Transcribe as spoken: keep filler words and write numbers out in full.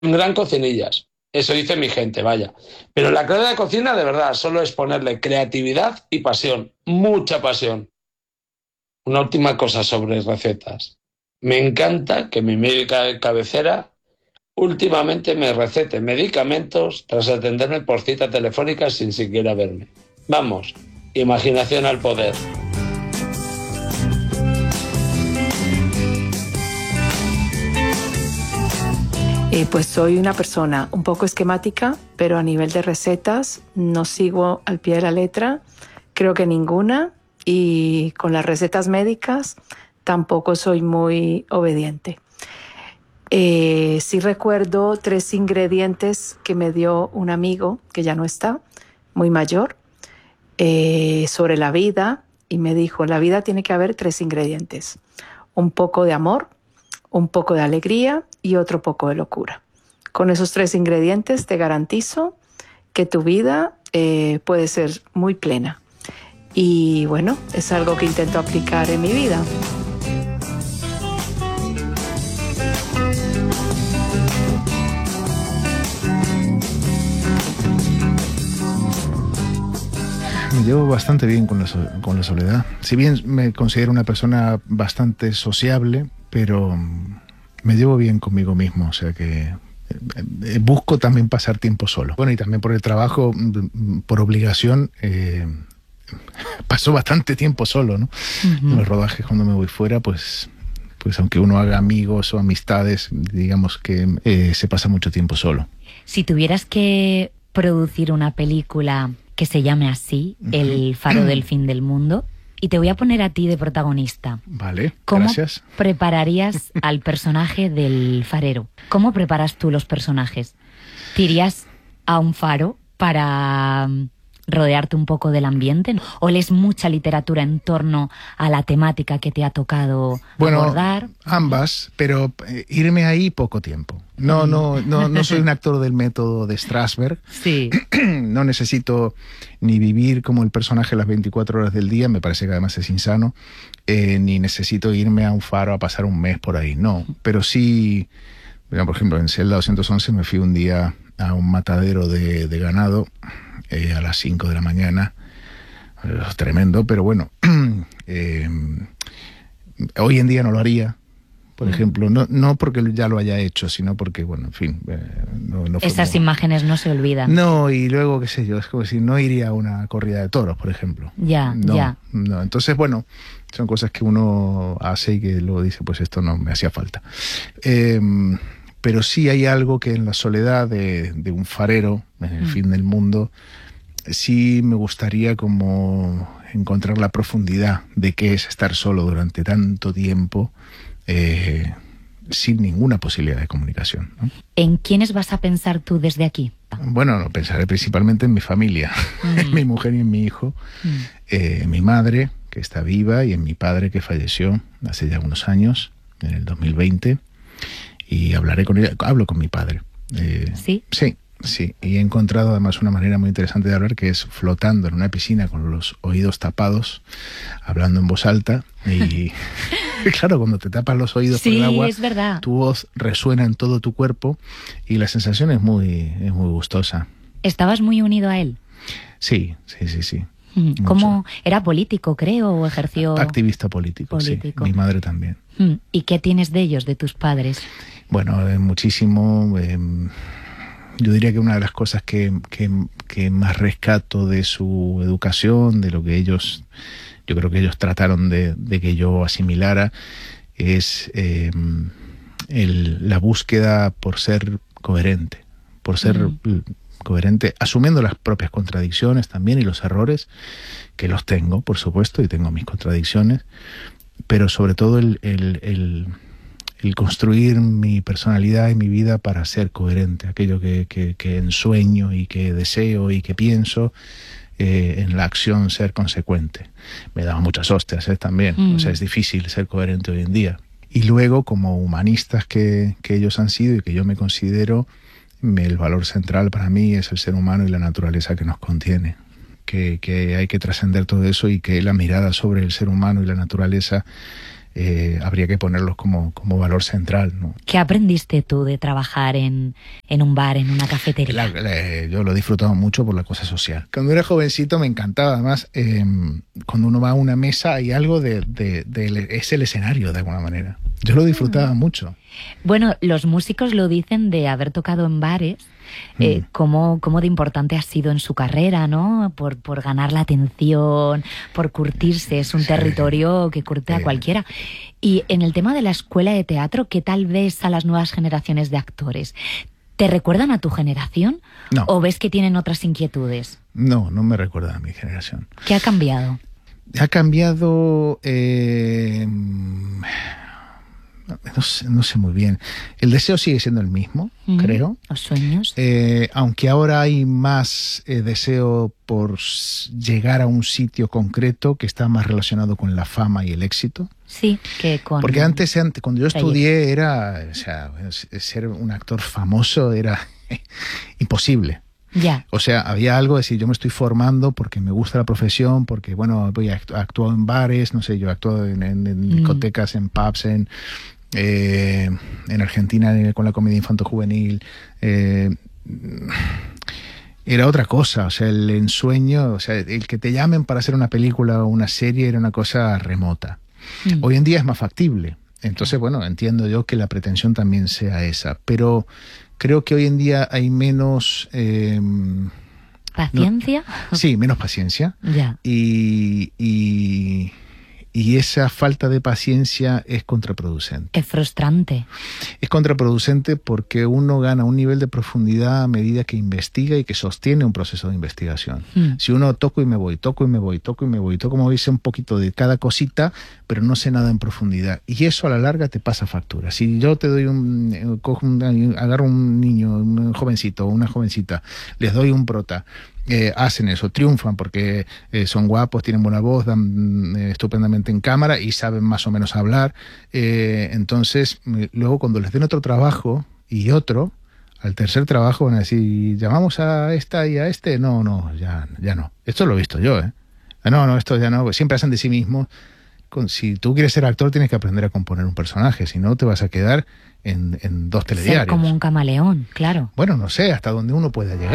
un gran cocinillas. Eso dice mi gente, vaya. Pero la clave de la cocina, de verdad, solo es ponerle creatividad y pasión. Mucha pasión. Una última cosa sobre recetas. Me encanta que mi médica de cabecera últimamente me recete medicamentos tras atenderme por cita telefónica sin siquiera verme. Vamos, imaginación al poder. Eh, pues soy una persona un poco esquemática, pero a nivel de recetas no sigo al pie de la letra, creo que ninguna, y con las recetas médicas tampoco soy muy obediente. Eh, sí recuerdo tres ingredientes que me dio un amigo, que ya no está, muy mayor, eh, sobre la vida, y me dijo, en la vida tiene que haber tres ingredientes, un poco de amor, un poco de alegría y otro poco de locura. Con esos tres ingredientes te garantizo que tu vida eh, puede ser muy plena. Y bueno, es algo que intento aplicar en mi vida. Me llevo bastante bien con la, so- con la soledad. Si bien me considero una persona bastante sociable, pero mm, me llevo bien conmigo mismo, o sea que eh, eh, busco también pasar tiempo solo. Bueno, y también por el trabajo, mm, por obligación, eh, paso bastante tiempo solo, ¿no? Uh-huh. En los rodajes, cuando me voy fuera, pues, pues aunque uno haga amigos o amistades, digamos que eh, se pasa mucho tiempo solo. Si tuvieras que producir una película que se llame así, El faro del fin del mundo, y te voy a poner a ti de protagonista. Vale, ¿Cómo gracias. prepararías al personaje del farero? ¿Cómo preparas tú los personajes? ¿Te irías a un faro para mm, rodearte un poco del ambiente? ¿O lees mucha literatura en torno a la temática que te ha tocado Bueno, abordar? ambas, pero eh, irme ahí poco tiempo. No, no, no, no soy un actor del método de Strasberg. Sí. No necesito ni vivir como el personaje las veinticuatro horas del día, me parece que además es insano, eh, ni necesito irme a un faro a pasar un mes por ahí, no. Pero sí, bueno, por ejemplo, en Celda doscientos once me fui un día a un matadero de, de ganado eh, a las cinco de la mañana. Eh, tremendo, pero bueno, eh, hoy en día no lo haría. Por ejemplo, no, no porque ya lo haya hecho, sino porque, bueno, en fin. Eh, no, no fue Esas como... imágenes no se olvidan. No, y luego, qué sé yo, es como si no iría a una corrida de toros, por ejemplo. Ya, no, ya. No, entonces, bueno, son cosas que uno hace y que luego dice, pues esto no me hacía falta. Eh, pero sí hay algo que en la soledad de, de un farero, en el mm. fin del mundo, sí me gustaría como encontrar la profundidad de qué es estar solo durante tanto tiempo, Eh, sin ninguna posibilidad de comunicación, ¿no? ¿En quiénes vas a pensar tú desde aquí? Bueno, pensaré principalmente en mi familia, mm. en mi mujer y en mi hijo, mm. eh, en mi madre, que está viva, y en mi padre, que falleció hace ya unos años, en el dos mil veinte, y hablaré con ella, hablo con mi padre. Eh, ¿Sí? Sí, sí, y he encontrado además una manera muy interesante de hablar, que es flotando en una piscina con los oídos tapados, hablando en voz alta, y... Claro, cuando te tapas los oídos sí, por el agua, es verdad. Tu voz resuena en todo tu cuerpo y la sensación es muy, es muy gustosa. ¿Estabas muy unido a él? Sí, sí, sí, sí. ¿Cómo? Mucho. ¿Era político, creo, o ejerció...? Activista político, político, sí. Mi madre también. ¿Y qué tienes de ellos, de tus padres? Bueno, eh, muchísimo. Eh, yo diría que una de las cosas que, que, que más rescato de su educación, de lo que ellos... yo creo que ellos trataron de, de que yo asimilara, es eh, el, la búsqueda por ser coherente, por ser mm. coherente, asumiendo las propias contradicciones también y los errores, que los tengo, por supuesto, y tengo mis contradicciones, pero sobre todo el, el, el, el construir mi personalidad y mi vida para ser coherente, aquello que, que, que ensueño y que deseo y que pienso, Eh, en la acción ser consecuente. Me daba muchas hostias ¿eh? también, mm. o sea, es difícil ser coherente hoy en día. Y luego, como humanistas que, que ellos han sido y que yo me considero, me, el valor central para mí es el ser humano y la naturaleza que nos contiene. Que, que hay que trascender todo eso y que la mirada sobre el ser humano y la naturaleza eh, habría que ponerlos como, como valor central, ¿no? ¿Qué aprendiste tú de trabajar en, en un bar, en una cafetería? La, la, yo lo he disfrutado mucho por la cosa social. Cuando era jovencito me encantaba, además, eh, cuando uno va a una mesa hay algo de, de, de... es el escenario, de alguna manera. Yo lo disfrutaba mm. mucho. Bueno, los músicos lo dicen de haber tocado en bares, eh, mm. cómo, cómo de importante ha sido en su carrera, ¿no? Por, por ganar la atención, por curtirse, es un sí. territorio que curte sí. a cualquiera. Y en el tema de la escuela de teatro, ¿qué tal ves a las nuevas generaciones de actores? ¿Te recuerdan a tu generación? No. ¿O ves que tienen otras inquietudes? No, no me recuerdan a mi generación. ¿Qué ha cambiado? Ha cambiado... Eh... No sé, no sé muy bien. El deseo sigue siendo el mismo, mm, creo. Los sueños. Eh, aunque ahora hay más eh, deseo por llegar a un sitio concreto que está más relacionado con la fama y el éxito. Sí, que con... Porque antes, antes cuando yo estudié, era, o sea, ser un actor famoso era imposible. Ya. O sea, había algo de decir, yo me estoy formando porque me gusta la profesión, porque, bueno, voy a actuar en bares, no sé, yo he actuado en, en, en mm. discotecas, en pubs, en... Eh, en Argentina con la comedia infanto-juvenil eh, era otra cosa, o sea, el ensueño, o sea, el que te llamen para hacer una película o una serie era una cosa remota. Mm. Hoy en día es más factible, entonces, bueno, entiendo yo que la pretensión también sea esa, pero creo que hoy en día hay menos... Eh, ¿Paciencia? No, sí, menos paciencia. Ya. Y... y Y esa falta de paciencia es contraproducente. Es frustrante. Es contraproducente porque uno gana un nivel de profundidad a medida que investiga y que sostiene un proceso de investigación. Mm. Si uno toco y me voy, toco y me voy, toco y me voy, toco, como dice, un poquito de cada cosita, pero no sé nada en profundidad. Y eso a la larga te pasa factura. Si yo te doy un... Cojo un agarro un niño, un jovencito o una jovencita, les doy un prota, Eh, hacen eso, triunfan porque eh, son guapos, tienen buena voz, dan eh, estupendamente en cámara y saben más o menos hablar. Eh, entonces, eh, luego cuando les den otro trabajo y otro, al tercer trabajo van a decir, ¿llamamos a esta y a este? No, no, ya, ya no. Esto lo he visto yo, ¿eh? No, no, esto ya no. Pues siempre hacen de sí mismos. Con, si tú quieres ser actor, tienes que aprender a componer un personaje, si no te vas a quedar en, en dos telediarios. Ser como un camaleón, claro. Bueno, no sé, hasta donde uno pueda llegar.